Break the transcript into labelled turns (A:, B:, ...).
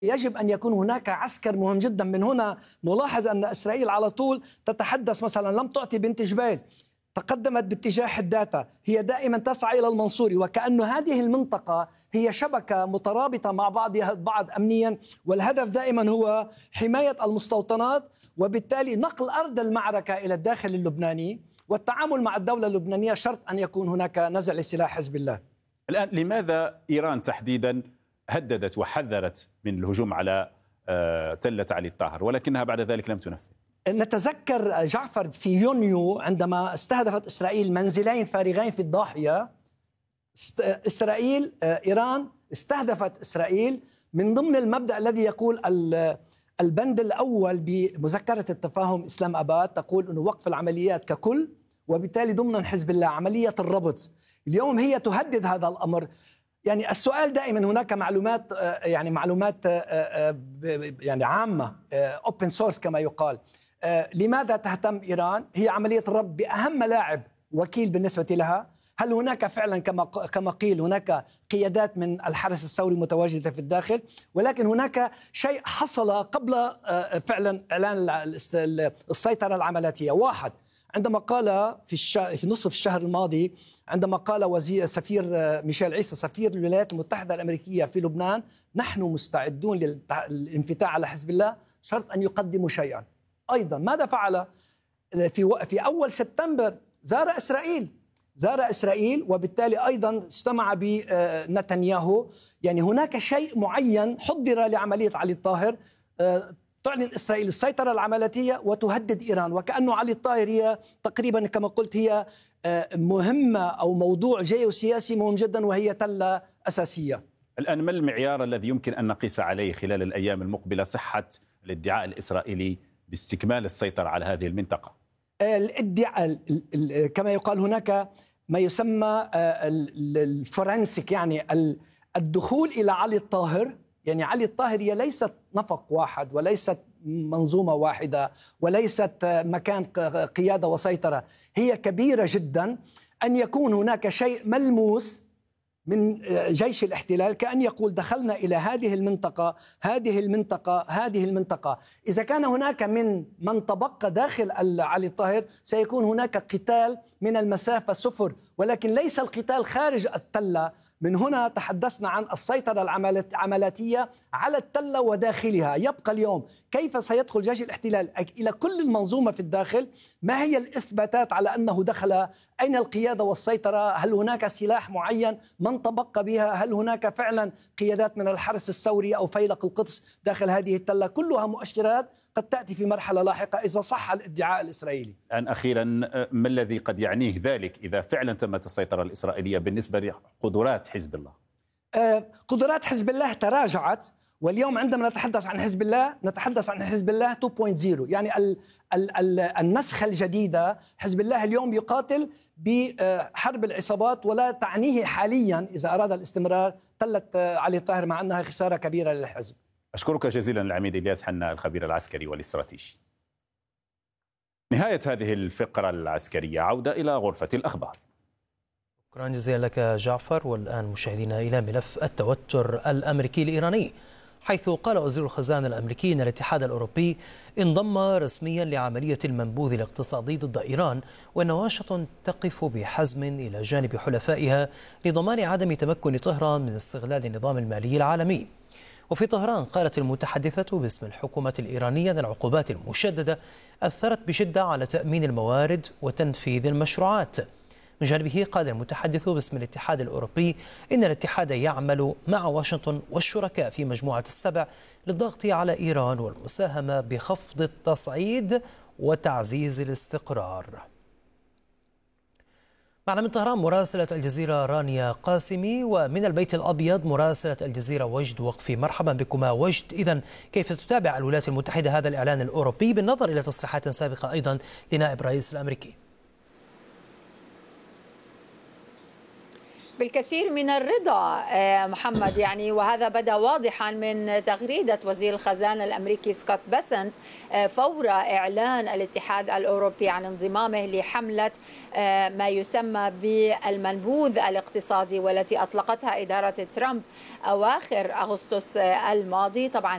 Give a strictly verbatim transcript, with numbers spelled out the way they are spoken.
A: يجب أن يكون هناك عسكر مهم جدا. من هنا نلاحظ أن إسرائيل على طول تتحدث، مثلا لم تعطي بنت جبيل، تقدمت باتجاه حداتا، هي دائما تسعى إلى المنصوري، وكأن هذه المنطقة هي شبكة مترابطة مع بعضها البعض أمنيا، والهدف دائما هو حماية المستوطنات، وبالتالي نقل أرض المعركة إلى الداخل اللبناني والتعامل مع الدولة اللبنانية. شرط أن يكون هناك نزع لسلاح حزب الله. الآن
B: لماذا إيران تحديدا هددت وحذرت من الهجوم على تلة علي الطاهر ولكنها بعد ذلك لم تنفذ؟
A: نتذكر جعفر في يونيو عندما استهدفت إسرائيل منزلين فارغين في الضاحية، إسرائيل إيران استهدفت إسرائيل من ضمن المبدأ الذي يقول البند الأول بمذكرة التفاهم إسلام أباد، تقول أنه وقف العمليات ككل، وبالتالي ضمن حزب الله عملية الربط. اليوم هي تهدد هذا الأمر. يعني السؤال دائما، هناك معلومات يعني معلومات يعني عامة open source كما يقال. لماذا تهتم إيران؟ هي عملية الربط بأهم ملاعب وكيل بالنسبة لها. هل هناك فعلا كما كما قيل هناك قيادات من الحرس الثوري متواجدة في الداخل؟ ولكن هناك شيء حصل قبل فعلا إعلان السيطرة العملياتية. واحد، عندما قال في الش... في نصف الشهر الماضي، عندما قال وزير سفير ميشيل عيسى سفير الولايات المتحدة الأمريكية في لبنان: نحن مستعدون للانفتاح على حزب الله شرط أن يقدموا شيئا. أيضا ماذا فعل؟ في و... في أول سبتمبر زار إسرائيل زار إسرائيل وبالتالي أيضا استمع بنتنياهو. يعني هناك شيء معين حضر لعملية علي الطاهر. تعلن إسرائيل السيطرة العملياتية وتهدد إيران، وكأنه علي الطاهر هي تقريبا كما قلت هي مهمة أو موضوع جيوسياسي مهم جدا، وهي تلة أساسية.
B: الآن ما المعيار الذي يمكن أن نقيس عليه خلال الأيام المقبلة صحة الادعاء الإسرائيلي باستكمال السيطرة على هذه المنطقة؟
A: الادعاء كما يقال هناك ما يسمى الفورنسيك، يعني الدخول إلى علي الطاهر. يعني علي الطاهر هي ليست نفق واحد وليست منظومة واحدة وليست مكان قيادة وسيطرة، هي كبيرة جدا. أن يكون هناك شيء ملموس من جيش الاحتلال، كأن يقول دخلنا إلى هذه المنطقة هذه المنطقة هذه المنطقة. إذا كان هناك من من تبقى داخل علي الطاهر سيكون هناك قتال من المسافة صفر، ولكن ليس القتال خارج التلة. من هنا تحدثنا عن السيطرة العملياتية على التلة وداخلها. يبقى اليوم كيف سيدخل جيش الاحتلال إلى كل المنظومة في الداخل؟ ما هي الإثباتات على أنه دخل؟ أين القيادة والسيطرة؟ هل هناك سلاح معين؟ من تبقى بها؟ هل هناك فعلا قيادات من الحرس الثوري أو فيلق القدس داخل هذه التلة؟ كلها مؤشرات قد تأتي في مرحلة لاحقة إذا صح الادعاء الإسرائيلي.
B: الآن أخيرا، ما الذي قد يعنيه ذلك إذا فعلا تمت السيطرة الإسرائيلية بالنسبة لقدرات حزب الله؟
A: آه قدرات حزب الله تراجعت، واليوم عندما نتحدث عن حزب الله نتحدث عن حزب الله اثنين نقطة صفر، يعني ال ال ال النسخة الجديدة. حزب الله اليوم يقاتل بحرب العصابات، ولا تعنيه حاليا إذا أراد الاستمرار تلة علي الطاهر، مع أنها خسارة كبيرة للحزب.
B: أشكرك جزيلا العميد إلياس حنا، الخبير العسكري والاستراتيجي. نهاية هذه الفقرة العسكرية، عودة إلى غرفة الأخبار.
C: شكرا جزيلا لك جعفر. والآن مشاهدينا إلى ملف التوتر الأمريكي الإيراني، حيث قال وزير الخزانة الأمريكي أن الاتحاد الأوروبي انضم رسميا لعملية المنبوذ الاقتصادي ضد إيران، وأن واشنطن تقف بحزم إلى جانب حلفائها لضمان عدم تمكن طهران من استغلال النظام المالي العالمي. وفي طهران قالت المتحدثة باسم الحكومة الإيرانية أن العقوبات المشددة أثرت بشدة على تأمين الموارد وتنفيذ المشروعات. من جانبه قال المتحدث باسم الاتحاد الأوروبي إن الاتحاد يعمل مع واشنطن والشركاء في مجموعة السبع للضغط على إيران والمساهمة بخفض التصعيد وتعزيز الاستقرار. معنا من طهران مراسلة الجزيرة رانيا قاسمي، ومن البيت الأبيض مراسلة الجزيرة وجد وقفي. مرحبا بكما وجد. إذن كيف تتابع الولايات المتحدة هذا الإعلان الأوروبي بالنظر إلى تصريحات سابقة أيضا لنائب الرئيس الأمريكي؟
D: بالكثير من الرضا محمد، يعني وهذا بدا واضحا من تغريدة وزير الخزانة الأمريكي سكوت بيسنت فور إعلان الاتحاد الأوروبي عن انضمامه لحملة ما يسمى بالمنبوذ الاقتصادي، والتي أطلقتها إدارة ترامب أواخر أغسطس الماضي. طبعا